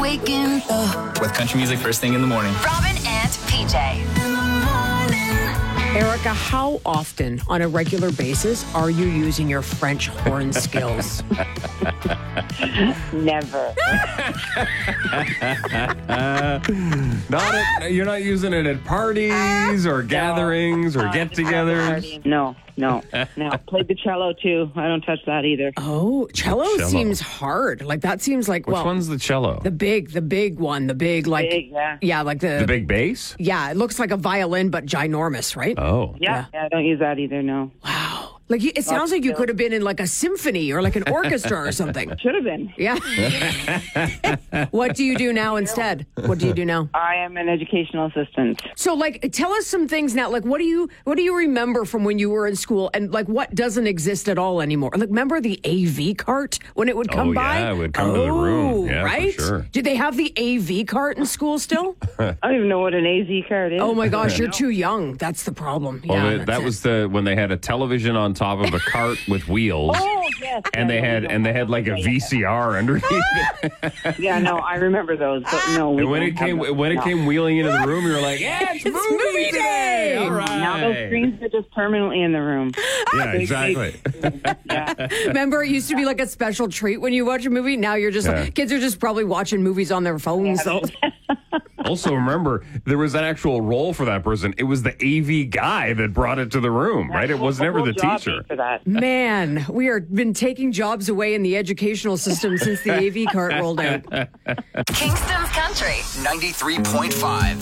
waking up With country music first thing in the morning. Robin and PJ. In the morning. Erica, how often on a regular basis are you using your French horn skills? Never. You're not using it at parties or gatherings or get-togethers? No. Played the cello too. I don't touch that either. Oh, cello seems hard. Like that seems like, Which one's the cello? the big one, the big like Big, yeah. yeah, like The big bass? yeah, it looks like a violin but ginormous, right? Oh. Yeah, I don't use that either, no. Wow. Like it sounds like you could have been in like a symphony or like an orchestra or something. Should have been. Yeah. What do you do now instead? What do you do now? I am an educational assistant. So like tell us some things now. Like what do you remember from when you were in school and like what doesn't exist at all anymore? Like remember the AV cart when it would come by? Yeah, it would come to the room. Yeah, right? for sure. Did they have the AV cart in school still? I don't even know what an AZ card is. Oh my gosh, you're too young. That's the problem. Well, Yeah, that was when they had a television on top of a cart with wheels. Oh, yes. And they had like a VCR underneath it. Yeah, no, I remember those, but no. And when it came wheeling into the room, you were like, "Yeah, it's movie day!" All right. Now those screens are just permanently in the room. Yeah, exactly. Yeah. Remember, it used to be like a special treat when you watch a movie. Now you're just like, kids are just probably watching movies on their phones. So. Also, remember, there was an actual role for that person. It was the AV guy that brought it to the room, right? It was never the teacher. For that. Man, we are been taking jobs away in the educational system since the AV cart rolled out. Kingston's Country 93.5.